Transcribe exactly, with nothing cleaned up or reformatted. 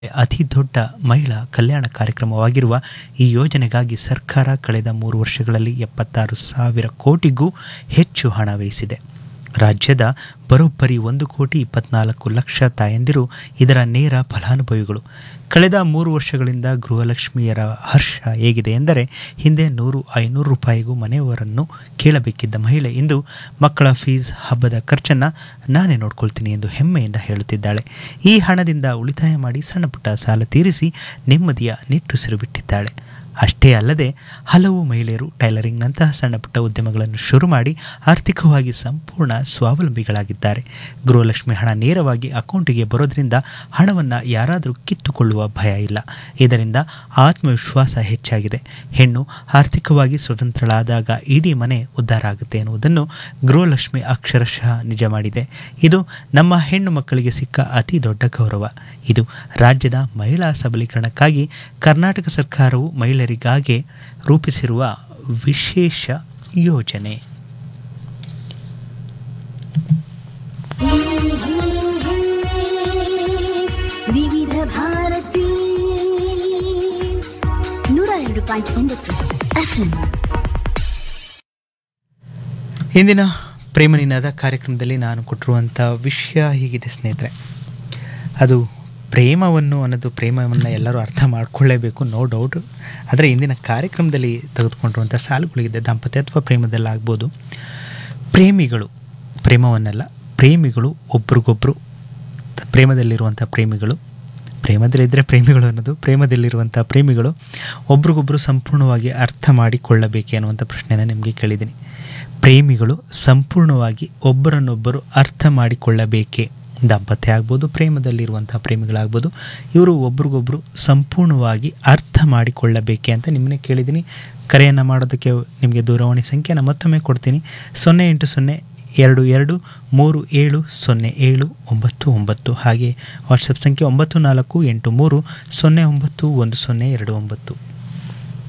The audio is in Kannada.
ಅತಿ ದೊಡ್ಡ ಮಹಿಳಾ ಕಲ್ಯಾಣ ಕಾರ್ಯಕ್ರಮವಾಗಿರುವ ಈ ಯೋಜನೆಗಾಗಿ ಸರ್ಕಾರ ಕಳೆದ ಮೂರು ವರ್ಷಗಳಲ್ಲಿ ಎಪ್ಪತ್ತಾರು ಸಾವಿರ ಕೋಟಿಗೂ ಹೆಚ್ಚು ಹಣ ವ್ಯಯಿಸಿದೆ. ರಾಜ್ಯದ ಬರೋಬ್ಬರಿ ಒಂದು ಕೋಟಿ ಇಪ್ಪತ್ನಾಲ್ಕು ಲಕ್ಷ ತಾಯಂದಿರು ಇದರ ನೇರ ಫಲಾನುಭವಿಗಳು. ಕಳೆದ ಮೂರು ವರ್ಷಗಳಿಂದ ಗೃಹಲಕ್ಷ್ಮಿಯರ ಹರ್ಷ ಹೇಗಿದೆ ಎಂದರೆ, ಹಿಂದೆ ನೂರು ಐನೂರು ರೂಪಾಯಿಗೂ ಮನೆಯವರನ್ನು ಕೇಳಬೇಕಿದ್ದ ಮಹಿಳೆ ಇಂದು ಮಕ್ಕಳ ಫೀಸ್, ಹಬ್ಬದ ಖರ್ಚನ್ನು ನಾನೇ ನೋಡ್ಕೊಳ್ತೀನಿ ಎಂದು ಹೆಮ್ಮೆಯಿಂದ ಹೇಳುತ್ತಿದ್ದಾಳೆ. ಈ ಹಣದಿಂದ ಉಳಿತಾಯ ಮಾಡಿ ಸಣ್ಣಪುಟ್ಟ ಸಾಲ ತೀರಿಸಿ ನೆಮ್ಮದಿಯ ನಿಟ್ಟುಸಿರು ಬಿಟ್ಟಿದ್ದಾಳೆ. ಅಷ್ಟೇ ಅಲ್ಲದೆ ಹಲವು ಮಹಿಳೆಯರು ಟೈಲರಿಂಗ್ನಂತಹ ಸಣ್ಣಪುಟ್ಟ ಉದ್ಯಮಗಳನ್ನು ಶುರು ಮಾಡಿ ಆರ್ಥಿಕವಾಗಿ ಸಂಪೂರ್ಣ ಸ್ವಾವಲಂಬಿಗಳಾಗಿದ್ದಾರೆ. ಗೃಹಲಕ್ಷ್ಮಿ ಹಣ ನೇರವಾಗಿ ಅಕೌಂಟಿಗೆ ಬರೋದ್ರಿಂದ ಹಣವನ್ನು ಯಾರಾದರೂ ಕಿತ್ತುಕೊಳ್ಳುವ ಭಯ ಇಲ್ಲ. ಇದರಿಂದ ಆತ್ಮವಿಶ್ವಾಸ ಹೆಚ್ಚಾಗಿದೆ. ಹೆಣ್ಣು ಆರ್ಥಿಕವಾಗಿ ಸ್ವತಂತ್ರಳಾದಾಗ ಇಡೀ ಮನೆ ಉದ್ಧಾರ ಆಗುತ್ತೆ ಎನ್ನುವುದನ್ನು ಗೃಹಲಕ್ಷ್ಮಿ ಅಕ್ಷರಶಃ ನಿಜ ಮಾಡಿದೆ. ಇದು ನಮ್ಮ ಹೆಣ್ಣು ಮಕ್ಕಳಿಗೆ ಸಿಕ್ಕ ಅತಿ ದೊಡ್ಡ ಗೌರವ. ಇದು ರಾಜ್ಯದ ಮಹಿಳಾ ಸಬಲೀಕರಣಕ್ಕಾಗಿ ಕರ್ನಾಟಕ ಸರ್ಕಾರವು ಮಹಿಳೆಯರಿಗಾಗಿ ರೂಪಿಸಿರುವ ವಿಶೇಷ ಯೋಜನೆ. ವಿವಿಧ ಭಾರತಿ ನೂರ ಎರಡು ಪಾಯಿಂಟ್ ಒಂಬತ್ತು ಎಫ್ಎಂ. ಇಂದಿನ ಪ್ರೇಮನಿನಾದ ಕಾರ್ಯಕ್ರಮದಲ್ಲಿ ನಾನು ಕೊಟ್ಟಿರುವಂಥ ವಿಷಯ ಹೀಗಿದೆ ಸ್ನೇಹಿತರೆ. ಅದು ಪ್ರೇಮವನ್ನು ಅನ್ನೋದು ಪ್ರೇಮವನ್ನು ಎಲ್ಲರೂ ಅರ್ಥ ಮಾಡಿಕೊಳ್ಳೇಬೇಕು, ನೋ ಡೌಟ್. ಆದರೆ ಇಂದಿನ ಕಾರ್ಯಕ್ರಮದಲ್ಲಿ ತೆಗೆದುಕೊಂಡಿರುವಂಥ ಸಾಲುಗಳಿದೆ. ದಾಂಪತ್ಯ ಅಥವಾ ಪ್ರೇಮದಲ್ಲಾಗ್ಬೋದು. ಪ್ರೇಮಿಗಳು ಪ್ರೇಮವನ್ನೆಲ್ಲ ಪ್ರೇಮಿಗಳು ಒಬ್ರಿಗೊಬ್ಬರು ಪ್ರೇಮದಲ್ಲಿರುವಂಥ ಪ್ರೇಮಿಗಳು ಪ್ರೇಮದಲ್ಲಿದ್ದರೆ ಪ್ರೇಮಿಗಳು ಅನ್ನೋದು ಪ್ರೇಮದಲ್ಲಿರುವಂಥ ಪ್ರೇಮಿಗಳು ಒಬ್ರಿಗೊಬ್ಬರು ಸಂಪೂರ್ಣವಾಗಿ ಅರ್ಥ ಮಾಡಿಕೊಳ್ಳಬೇಕೆ ಅನ್ನುವಂಥ ಪ್ರಶ್ನೆನ ನಿಮಗೆ ಕೇಳಿದ್ದೀನಿ. ಪ್ರೇಮಿಗಳು ಸಂಪೂರ್ಣವಾಗಿ ಒಬ್ಬರನ್ನೊಬ್ಬರು ಅರ್ಥ ಮಾಡಿಕೊಳ್ಳಬೇಕೆ? ದಾಂಪತ್ಯ ಆಗ್ಬೋದು, ಪ್ರೇಮದಲ್ಲಿರುವಂಥ ಪ್ರೇಮಿಗಳಾಗ್ಬೋದು, ಇವರು ಒಬ್ರಿಗೊಬ್ಬರು ಸಂಪೂರ್ಣವಾಗಿ ಅರ್ಥ ಮಾಡಿಕೊಳ್ಳಬೇಕೆ ಅಂತ ನಿಮ್ಮನ್ನೇ ಕೇಳಿದ್ದೀನಿ. ಕರೆಯನ್ನು ಮಾಡೋದಕ್ಕೆ ನಿಮಗೆ ದೂರವಾಣಿ ಸಂಖ್ಯೆನ ಮತ್ತೊಮ್ಮೆ ಕೊಡ್ತೀನಿ. ಸೊನ್ನೆ ಎಂಟು ಸೊನ್ನೆ ಎರಡು ಎರಡು ಮೂರು ಏಳು ಸೊನ್ನೆ ಏಳು ಒಂಬತ್ತು ಒಂಬತ್ತು. ಹಾಗೆ ವಾಟ್ಸಪ್ ಸಂಖ್ಯೆ ಒಂಬತ್ತು ನಾಲ್ಕು ಎಂಟು ಮೂರು ಸೊನ್ನೆ ಒಂಬತ್ತು ಒಂದು ಸೊನ್ನೆ ಎರಡು ಒಂಬತ್ತು.